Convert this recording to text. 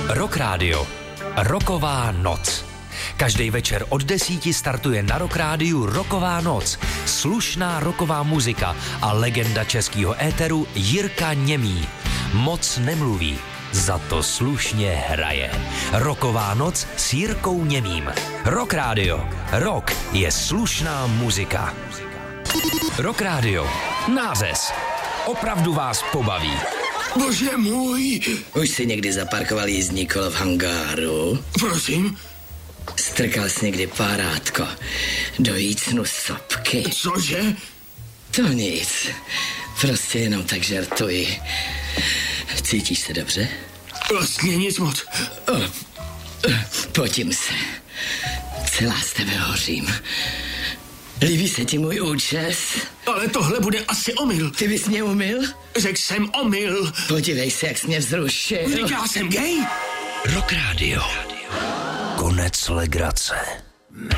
Rock Radio. Rocková noc. Každý večer od 10 startuje na Rock Rádiu Rocková noc. Slušná rocková muzika a legenda českého éteru Jirka Němý. Moc nemluví, za to slušně hraje. Rocková noc s Jirkou Němým. Rock Radio. Rock je slušná muzika. Rock Radio. Nářez. Opravdu vás pobaví. Bože můj! Už si někdy zaparkoval jízdní kolo v hangáru? Prosím? Strkal jsi někdy párátko do jícnu sopky? Cože? To nic. Prostě jenom tak žertuji. Cítíš se dobře? Vlastně nic moc. Potím se. Celá z tebe hořím. Líbí se ti můj účes? Ale tohle bude asi omyl. Ty bys mě umyl? Řekl jsem omyl. Podívej se, jak jsi mě vzrušil. Já jsem gay? Rock Radio. Konec legrace.